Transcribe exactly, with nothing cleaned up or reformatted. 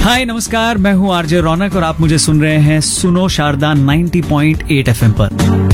हाय नमस्कार, मैं हूँ आरजे रौनक और आप मुझे सुन रहे हैं सुनो Sharda ninety point eight FM पर।